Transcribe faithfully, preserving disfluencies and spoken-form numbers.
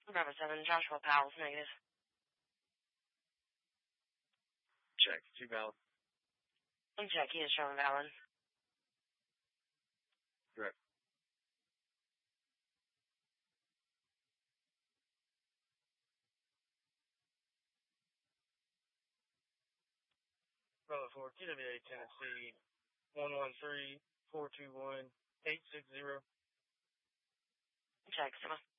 Bravo seven, Joshua Powell's negative. Check, two valid. Check, he is showing valid. Correct. Bravo four, T W A Tennessee, one one three, four two one, eight six zero. Check, Sima.